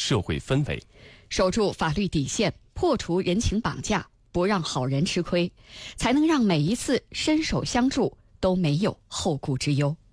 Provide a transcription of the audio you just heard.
社会氛围。 守住法律底线，破除人情绑架，不让好人吃亏，才能让每一次伸手相助都没有后顾之忧。